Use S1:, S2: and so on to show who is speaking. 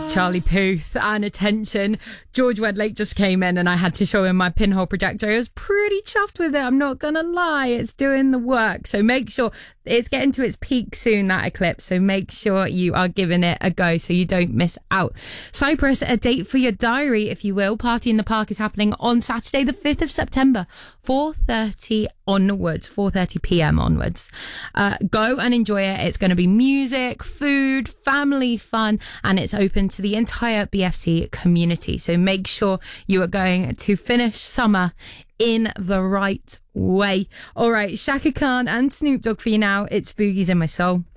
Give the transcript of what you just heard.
S1: Charlie Puth and attention. George Wedlake just came in and I had to show him my pinhole projector. I was pretty chuffed with it, I'm not gonna lie. It's doing the work. So make sure it's getting to its peak soon, that eclipse. So make sure you are giving it a go so you don't miss out. Cyprus, a date for your diary, if you will. Party in the Park is happening on Saturday, the 5th of September, 4:30 onwards, 4:30 p.m. onwards. Go and enjoy it. It's going to be music, food, family fun, and it's open to the entire BFC community. So make sure you are going to finish summer in the right way. All right, Shaka Khan and Snoop Dogg for you now. It's Boogies in My Soul.